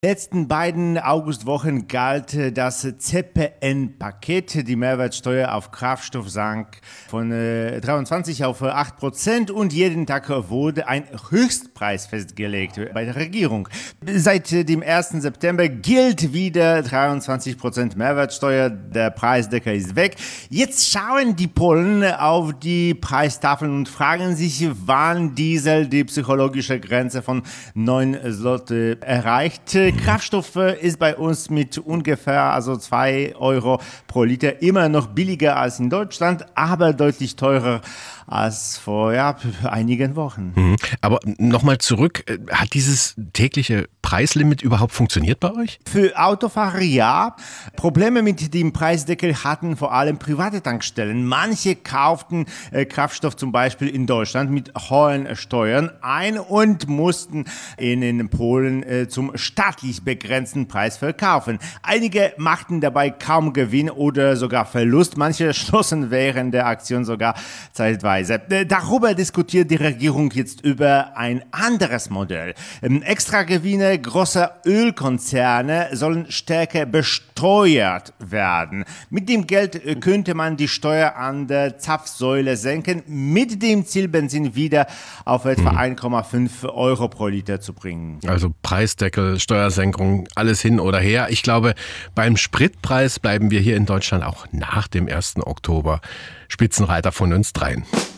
Letzten beiden Augustwochen galt das ZPN-Paket. Die Mehrwertsteuer auf Kraftstoff sank von 23 auf 8% und jeden Tag wurde ein Höchstpreis festgelegt bei der Regierung. Seit dem 1. September gilt wieder 23% Mehrwertsteuer. Der Preisdeckel ist weg. Jetzt schauen die Polen auf die Preistafeln und fragen sich, wann Diesel die psychologische Grenze von 9 Zloty erreicht. Kraftstoff ist bei uns mit ungefähr 2 Euro pro Liter immer noch billiger als in Deutschland, aber deutlich teurer als vor einigen Wochen. Aber nochmal zurück, hat dieses tägliche Preislimit überhaupt funktioniert bei euch? Für Autofahrer ja. Probleme mit dem Preisdeckel hatten vor allem private Tankstellen. Manche kauften Kraftstoff zum Beispiel in Deutschland mit hohen Steuern ein und mussten in Polen zum staatlich begrenzten Preis verkaufen. Einige machten dabei kaum Gewinn oder sogar Verlust. Manche schlossen während der Aktion sogar zeitweise. Darüber diskutiert die Regierung jetzt über ein anderes Modell. Extragewinne großer Ölkonzerne sollen stärker besteuert werden. Mit dem Geld könnte man die Steuer an der Zapfsäule senken, mit dem Ziel, Benzin wieder auf etwa 1,5 Euro pro Liter zu bringen. Also Preisdeckel, Steuersenkung, alles hin oder her. Ich glaube, beim Spritpreis bleiben wir hier in Deutschland auch nach dem 1. Oktober Spitzenreiter von uns dreien.